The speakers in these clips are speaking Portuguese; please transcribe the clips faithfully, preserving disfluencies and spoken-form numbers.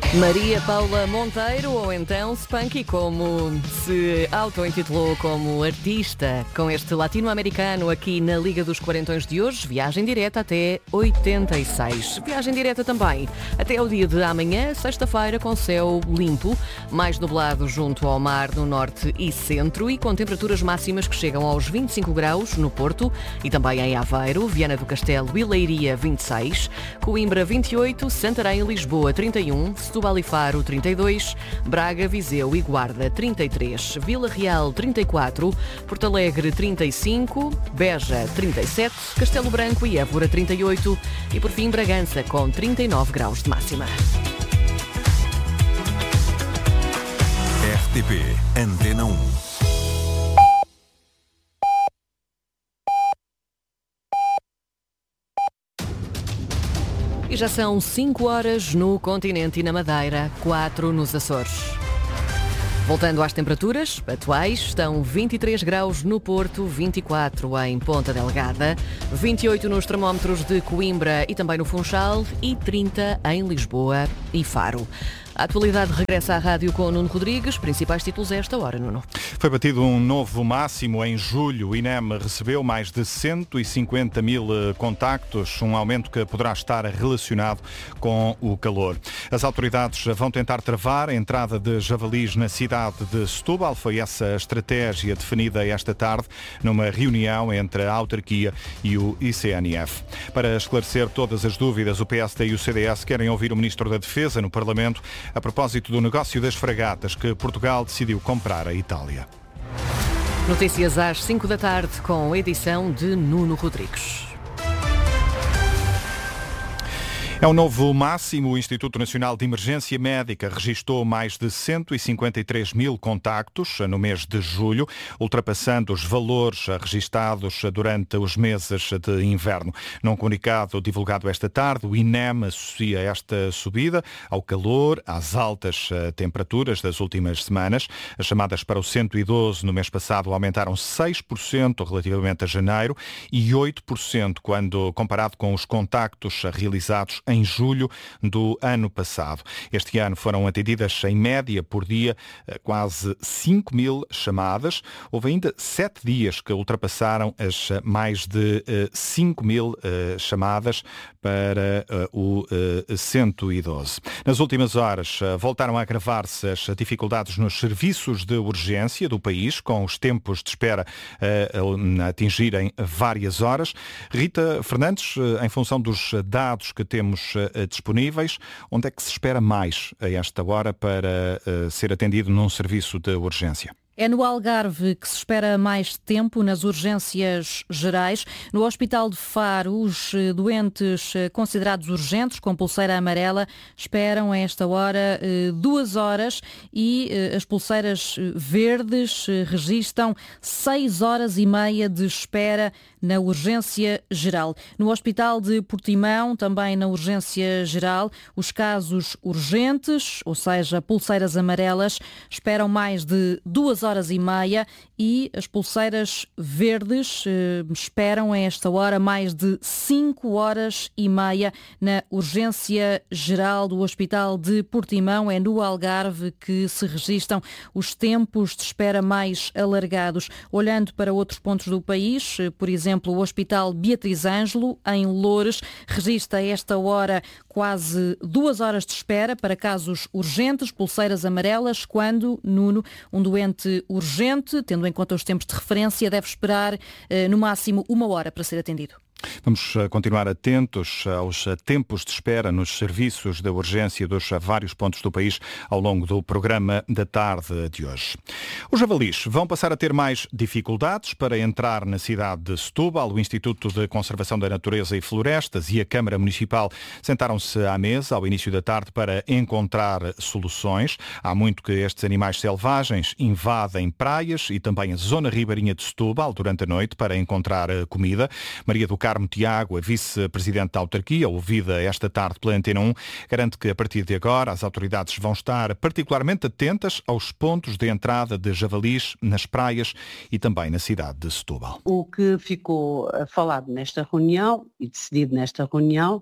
Maria Paula Monteiro, ou então Spunky, como se auto-intitulou como artista, com este latino-americano aqui na Liga dos Quarentões de hoje. Viagem direta até oitenta e seis. Viagem direta também até ao dia de amanhã, sexta-feira, com céu limpo, mais nublado junto ao mar no norte e centro e com temperaturas máximas que chegam aos vinte e cinco graus no Porto e também em Aveiro, Viana do Castelo e Leiria vinte e seis, Coimbra vinte e oito, Santarém e Lisboa trinta e um, Setúbal e Faro trinta e dois, Braga, Viseu e Guarda trinta e três, Vila Real trinta e quatro, Porto Alegre trinta e cinco, Beja trinta e sete, Castelo Branco e Évora trinta e oito e por fim Bragança com trinta e nove graus de máxima. R T P Antena um. E já são cinco horas no continente e na Madeira, quatro nos Açores. Voltando às temperaturas atuais, estão vinte e três graus no Porto, vinte e quatro em Ponta Delgada, vinte e oito nos termómetros de Coimbra e também no Funchal e trinta em Lisboa e Faro. A atualidade regressa à rádio com o Nuno Rodrigues. Principais títulos a esta hora, Nuno. Foi batido um novo máximo em julho. O I N E M recebeu mais de cento e cinquenta mil contactos, um aumento que poderá estar relacionado com o calor. As autoridades vão tentar travar a entrada de javalis na cidade de Setúbal. Foi essa a estratégia definida esta tarde numa reunião entre a autarquia e o I C N F. Para esclarecer todas as dúvidas, o P S D e o C D S querem ouvir o Ministro da Defesa no Parlamento a propósito do negócio das fragatas que Portugal decidiu comprar à Itália. Notícias às cinco da tarde com a edição de Nuno Rodrigues. É um novo máximo. O Instituto Nacional de Emergência Médica registou mais de cento e cinquenta e três mil contactos no mês de julho, ultrapassando os valores registados durante os meses de inverno. Num comunicado divulgado esta tarde, o I N E M associa esta subida ao calor, às altas temperaturas das últimas semanas. As chamadas para o cento e doze no mês passado aumentaram seis por cento relativamente a janeiro e oito por cento quando comparado com os contactos realizados em julho do ano passado. Este ano foram atendidas em média por dia quase cinco mil chamadas. Houve ainda sete dias que ultrapassaram as mais de cinco mil chamadas para o cento e doze. Nas últimas horas voltaram a agravar-se as dificuldades nos serviços de urgência do país, com os tempos de espera a atingirem várias horas. Rita Fernandes, em função dos dados que temos disponíveis, onde é que se espera mais a esta hora para uh, ser atendido num serviço de urgência? É no Algarve que se espera mais tempo nas urgências gerais. No Hospital de Faro, os doentes considerados urgentes com pulseira amarela esperam a esta hora duas horas e as pulseiras verdes registram seis horas e meia de espera na urgência geral. No Hospital de Portimão, também na urgência geral, os casos urgentes, ou seja, pulseiras amarelas, esperam mais de duas horas e meia e as pulseiras verdes eh, esperam a esta hora mais de cinco horas e meia na urgência geral do Hospital de Portimão. É no Algarve que se registram os tempos de espera mais alargados. Olhando para outros pontos do país, por exemplo, o Hospital Beatriz Ângelo, em Loures, registra a esta hora quase duas horas de espera para casos urgentes, pulseiras amarelas, quando, Nuno, um doente urgente, tendo em conta os tempos de referência, deve esperar eh, no máximo uma hora para ser atendido. Vamos continuar atentos aos tempos de espera nos serviços de urgência dos vários pontos do país ao longo do programa da tarde de hoje. Os javalis vão passar a ter mais dificuldades para entrar na cidade de Setúbal. O Instituto de Conservação da Natureza e Florestas e a Câmara Municipal sentaram-se à mesa ao início da tarde para encontrar soluções. Há muito que estes animais selvagens invadem praias e também a zona ribeirinha de Setúbal durante a noite para encontrar comida. Maria do Carmo Tiago, a vice-presidente da autarquia, ouvida esta tarde pela Antena um, garante que a partir de agora as autoridades vão estar particularmente atentas aos pontos de entrada de javalis nas praias e também na cidade de Setúbal. O que ficou falado nesta reunião e decidido nesta reunião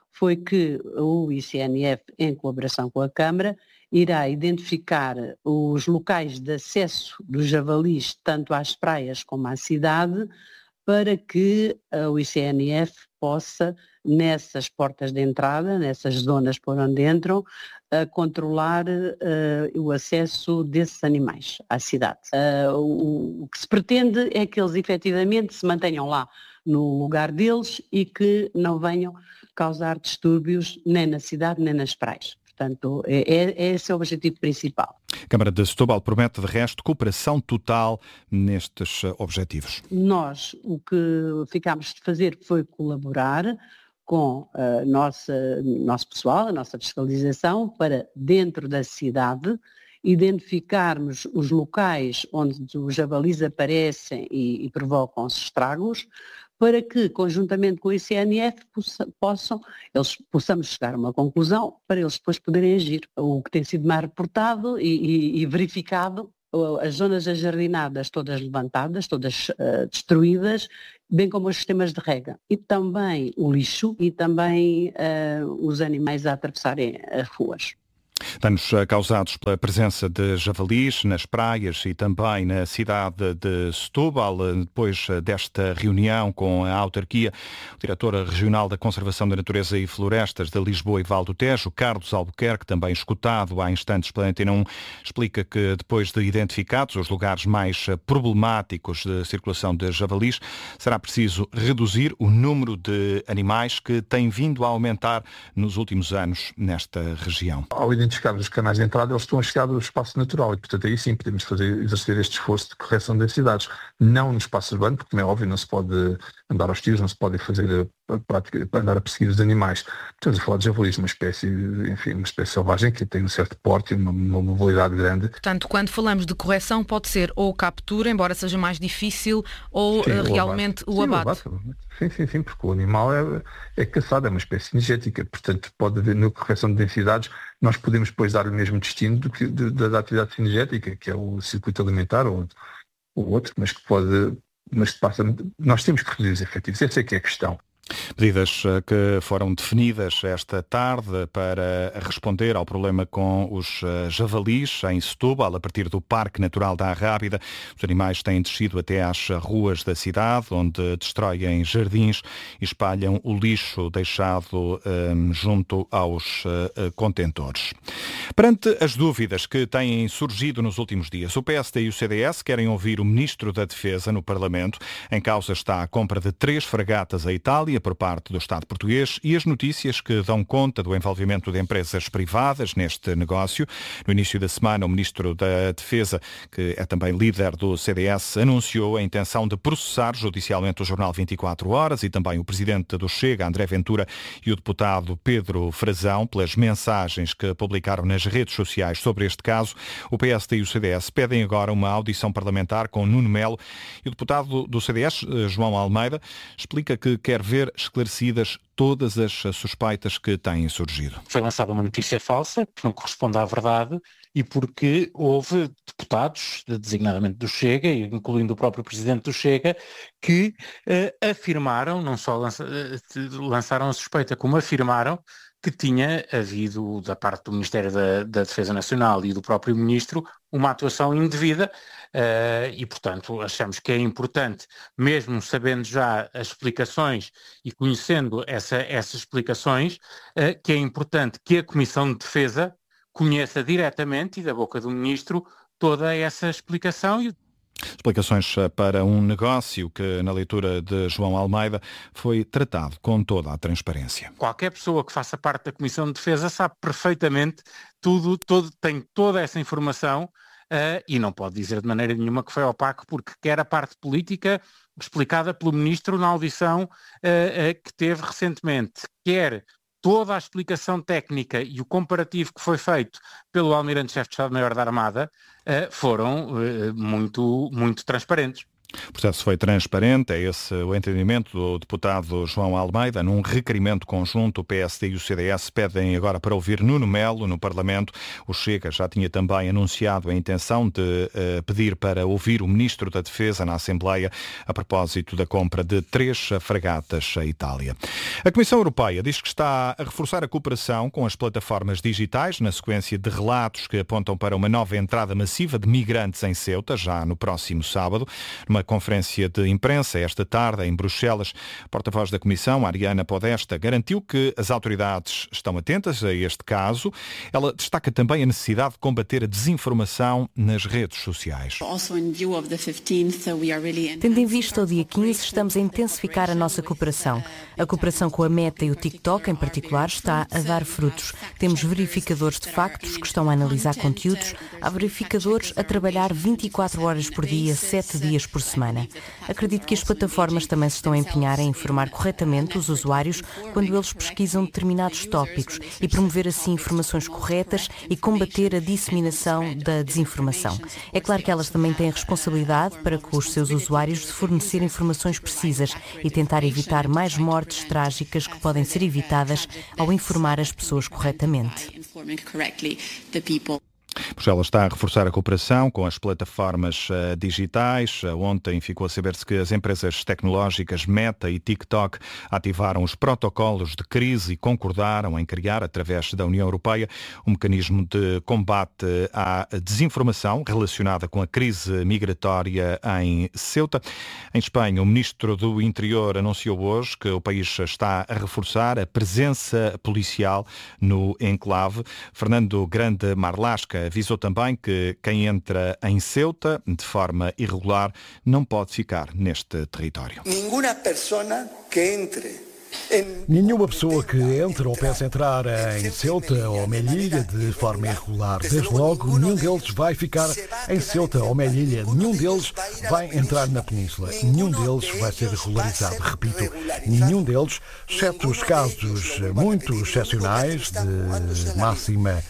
foi que o I C N F, em colaboração com a Câmara, irá identificar os locais de acesso dos javalis, tanto às praias como à cidade, para que o I C N F possa, nessas portas de entrada, nessas zonas por onde entram, a controlar uh, o acesso desses animais à cidade. Uh, o, o que se pretende é que eles efetivamente se mantenham lá no lugar deles e que não venham causar distúrbios nem na cidade nem nas praias. Portanto, é, é esse é o objetivo principal. A Câmara de Setúbal promete, de resto, cooperação total nestes objetivos. Nós, o que ficámos de fazer foi colaborar com a nossa, nosso pessoal, a nossa fiscalização, para, dentro da cidade, identificarmos os locais onde os javalis aparecem e, e provocam os estragos, para que, conjuntamente com o I C N F, possam, eles, possamos chegar a uma conclusão para eles depois poderem agir. O que tem sido mais reportado e, e, e verificado, as zonas ajardinadas todas levantadas, todas uh, destruídas, bem como os sistemas de rega. E também o lixo e também uh, os animais a atravessarem as ruas. Danos causados pela presença de javalis nas praias e também na cidade de Setúbal. Depois desta reunião com a autarquia, o diretor regional da Conservação da Natureza e Florestas de Lisboa e Val do Tejo, Carlos Albuquerque, também escutado há instantes pela Antena um, explica que depois de identificados os lugares mais problemáticos de circulação de javalis, será preciso reduzir o número de animais que tem vindo a aumentar nos últimos anos nesta região. Ao identificar os canais de entrada, eles estão a chegar do espaço natural e, portanto, aí sim podemos fazer, exercer este esforço de correção de densidades. Não no espaço urbano, porque, como é óbvio, não se pode andar aos tiros, não se pode fazer a prática, andar a perseguir os animais. Estamos a falar de javalis, uma espécie, enfim, uma espécie selvagem que tem um certo porte e uma, uma mobilidade grande. Portanto, quando falamos de correção, pode ser ou captura, embora seja mais difícil, ou sim, uh, realmente o abate. O abate. Sim, sim, sim, porque o animal é, é caçado, é uma espécie cinegética, portanto pode haver na correção de densidades, nós podemos depois dar o mesmo destino do que de, de, da atividade cinegética, que é o circuito alimentar ou, ou outro, mas que pode, mas que passa, nós temos que reduzir os efetivos, essa é que é a questão. Medidas que foram definidas esta tarde para responder ao problema com os javalis em Setúbal, a partir do Parque Natural da Arrábida. Os animais têm descido até às ruas da cidade, onde destroem jardins e espalham o lixo deixado um, junto aos uh, contentores. Perante as dúvidas que têm surgido nos últimos dias, o P S D e o C D S querem ouvir o Ministro da Defesa no Parlamento. Em causa está a compra de três fragatas à Itália por parte do Estado português e as notícias que dão conta do envolvimento de empresas privadas neste negócio. No início da semana, o Ministro da Defesa, que é também líder do C D S, anunciou a intenção de processar judicialmente o jornal vinte e quatro horas e também o Presidente do Chega, André Ventura, e o deputado Pedro Frazão, pelas mensagens que publicaram nas redes sociais sobre este caso. O P S D e o C D S pedem agora uma audição parlamentar com Nuno Melo e o deputado do C D S, João Almeida, explica que quer ver esclarecidas todas as suspeitas que têm surgido. Foi lançada uma notícia falsa, que não corresponde à verdade, e porque houve deputados, designadamente do Chega, incluindo o próprio Presidente do Chega, que uh, afirmaram, não só lança, uh, lançaram a suspeita, como afirmaram que tinha havido, da parte do Ministério da, da Defesa Nacional e do próprio Ministro, uma atuação indevida uh, e, portanto, achamos que é importante, mesmo sabendo já as explicações e conhecendo essa, essas explicações, uh, que é importante que a Comissão de Defesa conheça diretamente e da boca do Ministro toda essa explicação e explicações para um negócio que, na leitura de João Almeida, foi tratado com toda a transparência. Qualquer pessoa que faça parte da Comissão de Defesa sabe perfeitamente tudo, todo, tem toda essa informação uh, e não pode dizer de maneira nenhuma que foi opaco, porque quer a parte política explicada pelo Ministro na audição uh, uh, que teve recentemente, quer toda a explicação técnica e o comparativo que foi feito pelo Almirante-Chefe de Estado-Maior da Armada uh, foram uh, muito, muito transparentes. O processo foi transparente, é esse o entendimento do deputado João Almeida. Num requerimento conjunto, o P S D e o C D S pedem agora para ouvir Nuno Melo no Parlamento. O Chega já tinha também anunciado a intenção de uh, pedir para ouvir o Ministro da Defesa na Assembleia a propósito da compra de três fragatas à Itália. A Comissão Europeia diz que está a reforçar a cooperação com as plataformas digitais na sequência de relatos que apontam para uma nova entrada massiva de migrantes em Ceuta, já no próximo sábado. Numa conferência de imprensa esta tarde em Bruxelas, a porta-voz da Comissão, Ariana Podesta, garantiu que as autoridades estão atentas a este caso. Ela destaca também a necessidade de combater a desinformação nas redes sociais. Tendo em vista o dia quinze, estamos a intensificar a nossa cooperação. A cooperação com a Meta e o TikTok, em particular, está a dar frutos. Temos verificadores de factos que estão a analisar conteúdos. Há verificadores a trabalhar vinte e quatro horas por dia, sete dias por semana. Acredito que as plataformas também se estão a empenhar em informar corretamente os usuários quando eles pesquisam determinados tópicos e promover assim informações corretas e combater a disseminação da desinformação. É claro que elas também têm a responsabilidade para com os seus usuários de fornecer informações precisas e tentar evitar mais mortes trágicas que podem ser evitadas ao informar as pessoas corretamente. Bruxelas está a reforçar a cooperação com as plataformas uh, digitais. Uh, ontem ficou a saber-se que as empresas tecnológicas Meta e TikTok ativaram os protocolos de crise e concordaram em criar, através da União Europeia, um mecanismo de combate à desinformação relacionada com a crise migratória em Ceuta. Em Espanha, o Ministro do Interior anunciou hoje que o país está a reforçar a presença policial no enclave. Fernando Grande Marlasca avisou também que quem entra em Ceuta de forma irregular não pode ficar neste território. Nenhuma pessoa que entre Nenhuma pessoa que entre ou peça entrar em Ceuta ou Melilla de forma irregular, desde logo, nenhum deles vai ficar em Ceuta ou Melilla, nenhum deles vai entrar na península, nenhum deles vai ser regularizado. Repito, nenhum deles, exceto os casos muito excepcionais de máxima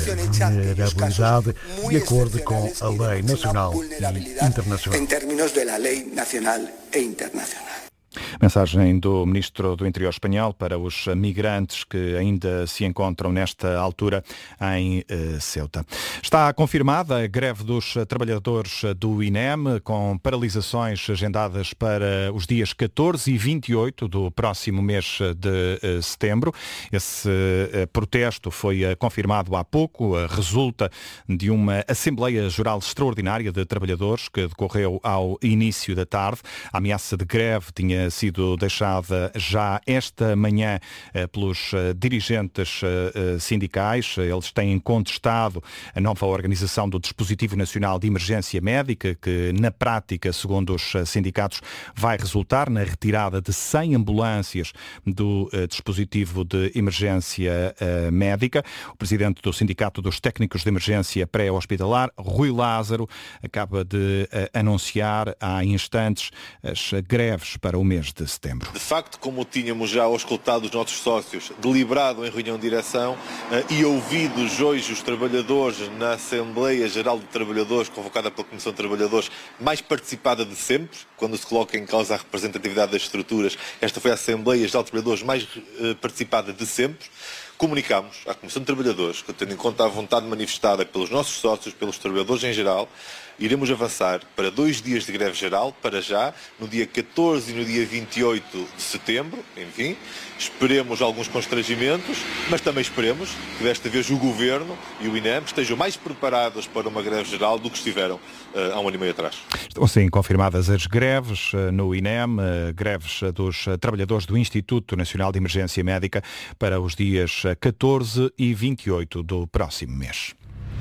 vulnerabilidade, de acordo com a lei nacional e internacional. Em termos da lei nacional e internacional. Mensagem do Ministro do Interior espanhol para os migrantes que ainda se encontram nesta altura em uh, Ceuta. Está confirmada a greve dos trabalhadores do I N E M, com paralisações agendadas para os dias catorze e vinte e oito do próximo mês de uh, setembro. Esse uh, protesto foi uh, confirmado há pouco, uh, resulta de uma Assembleia Geral Extraordinária de Trabalhadores que decorreu ao início da tarde. A ameaça de greve tinha sido deixada já esta manhã eh, pelos eh, dirigentes eh, sindicais. Eles têm contestado a nova organização do Dispositivo Nacional de Emergência Médica, que na prática, segundo os sindicatos, vai resultar na retirada de cem ambulâncias do eh, Dispositivo de Emergência eh, Médica. O presidente do Sindicato dos Técnicos de Emergência Pré-Hospitalar, Rui Lázaro, acaba de eh, anunciar há instantes as greves para o mês de setembro. De facto, como tínhamos já auscultado os nossos sócios, deliberado em reunião de direção e ouvidos hoje os trabalhadores na Assembleia Geral de Trabalhadores, convocada pela Comissão de Trabalhadores, mais participada de sempre, quando se coloca em causa a representatividade das estruturas, esta foi a Assembleia Geral de Trabalhadores mais participada de sempre. Comunicámos à Comissão de Trabalhadores que, tendo em conta a vontade manifestada pelos nossos sócios, pelos trabalhadores em geral, iremos avançar para dois dias de greve geral, para já, no dia catorze e no dia vinte e oito de setembro, enfim. Esperemos alguns constrangimentos, mas também esperemos que desta vez o Governo e o I N E M estejam mais preparados para uma greve geral do que estiveram uh, há um ano e meio atrás. Estão assim confirmadas as greves uh, no I N E M, uh, greves uh, dos uh, trabalhadores do Instituto Nacional de Emergência Médica para os dias uh, catorze e vinte e oito do próximo mês.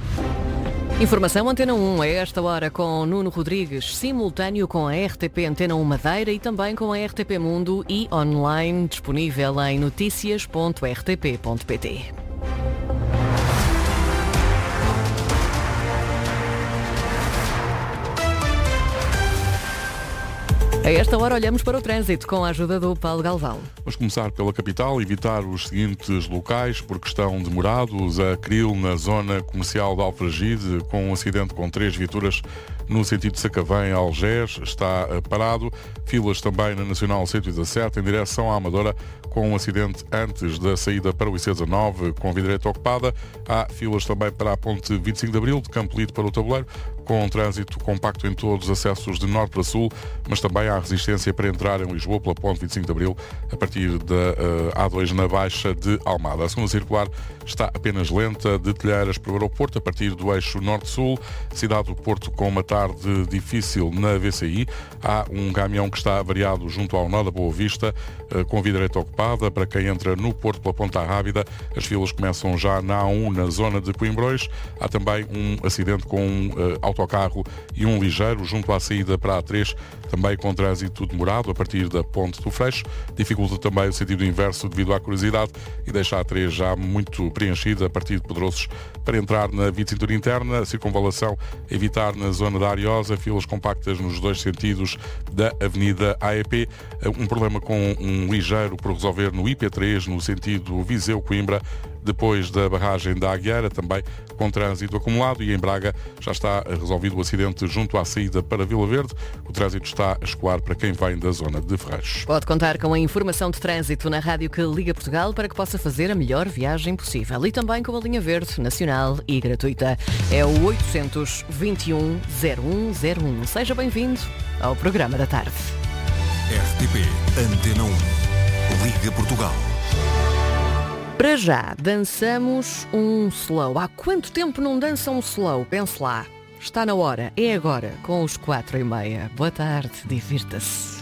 Informação Antena um, a esta hora com Nuno Rodrigues, simultâneo com a R T P Antena um Madeira e também com a R T P Mundo e online, disponível em noticias ponto r t p ponto p t. A esta hora olhamos para o trânsito com a ajuda do Paulo Galvão. Vamos começar pela capital, evitar os seguintes locais porque estão demorados. A Cril, na zona comercial de Alfragide, com um acidente com três viaturas no sentido de Sacavém a Algés está parado. Filas também na Nacional cento e dezassete em direção à Amadora, com um acidente antes da saída para o I C dezanove, com a via direita ocupada. Há filas também para a ponte vinte e cinco de Abril, de Campo Lido para o Tabuleiro, com um trânsito compacto em todos os acessos de norte para sul, mas também há resistência para entrar em Lisboa pela ponte vinte e cinco de Abril, a partir da uh, A dois na Baixa de Almada. A segunda circular está apenas lenta, de Telheiras para o aeroporto, a partir do eixo norte-sul. Cidade do Porto com uma tarde difícil na V C I. Há um caminhão que está variado junto ao nó da Boa Vista, uh, com a via direita ocupada. Para quem entra no Porto pela Ponta Rábida, as filas começam já na A um, na zona de Coimbrões. Há também um acidente com um uh, autocarro e um ligeiro junto à saída para a A três, também com trânsito demorado a partir da Ponte do Freixo. Dificulta também o sentido inverso devido à curiosidade e deixa a A três já muito preenchida a partir de Pedroços para entrar na via de cintura interna. A circunvalação evitar na zona da Ariosa, filas compactas nos dois sentidos da Avenida A E P. Um problema com um ligeiro por resolver no I P três, no sentido Viseu-Coimbra, depois da barragem da Agueira, também com trânsito acumulado, e em Braga já está resolvido o acidente junto à saída para Vila Verde. O trânsito está a escoar para quem vem da zona de Ferreiros. Pode contar com a informação de trânsito na rádio que liga Portugal para que possa fazer a melhor viagem possível, e também com a linha verde nacional e gratuita. É o oitocentos, vinte e um, zero um zero um. Seja bem-vindo ao programa da tarde. R T P Antena um. Liga Portugal. Para já, dançamos um slow. Há quanto tempo não dança um slow? Pense lá. Está na hora. É agora, com os quatro e meia. Boa tarde, divirta-se.